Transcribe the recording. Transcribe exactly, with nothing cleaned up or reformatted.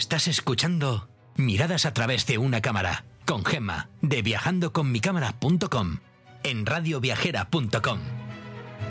Estás escuchando Miradas a través de una cámara con Gemma de viajando con mi cámara punto com en radio viajera punto com.